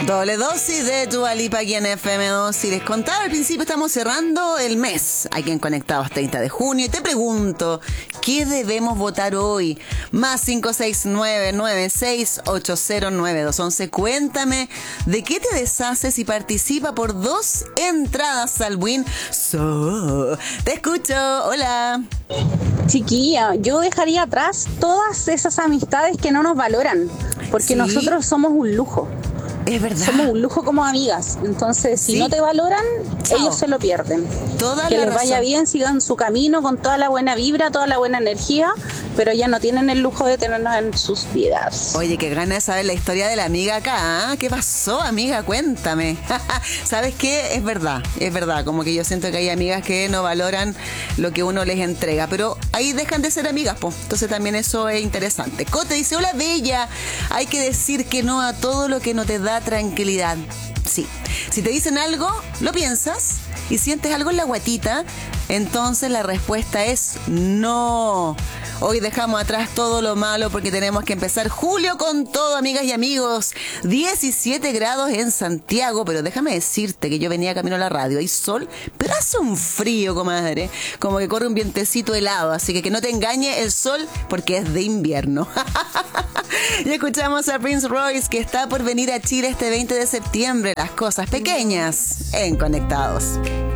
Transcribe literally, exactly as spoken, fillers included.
Doble dosis de Dua Lipa aquí en F M dos. Y les contaba al principio, estamos cerrando el mes aquí en Conectados treinta de junio. Y te pregunto, ¿qué debemos votar hoy? Más cinco seis nueve nueve seis ocho cero nueve dos once. Cuéntame de qué te deshaces y participa por dos entradas al Win. So, te escucho. Hola. Chiquilla, yo dejaría atrás todas esas amistades que no nos valoran, porque ¿Sí? nosotros somos un lujo. Es verdad. Somos un lujo como amigas. Entonces, si ¿Sí? no te valoran, Chao. ellos se lo pierden. Toda que la les vaya razón. bien, sigan su camino con toda la buena vibra, toda la buena energía, pero ya no tienen el lujo de tenernos en sus vidas. Oye, qué ganas de saber la historia de la amiga acá, ¿eh? ¿Qué pasó, amiga? Cuéntame. ¿Sabes qué? Es verdad, es verdad. Como que yo siento que hay amigas que no valoran lo que uno les entrega, pero ahí dejan de ser amigas, pues. Entonces también eso es interesante. Cote dice, hola, bella. Hay que decir que no a todo lo que no te da tranquilidad. Sí. Si te dicen algo, lo piensas y sientes algo en la guatita, entonces la respuesta es no. Hoy dejamos atrás todo lo malo porque tenemos que empezar julio con todo, amigas y amigos. diecisiete grados en Santiago, pero déjame decirte que yo venía camino a la radio. Hay sol, pero hace un frío, comadre. Como que corre un vientecito helado, así que que no te engañe el sol porque es de invierno. Y escuchamos a Prince Royce, que está por venir a Chile este veinte de septiembre. Las cosas pequeñas en Conectados.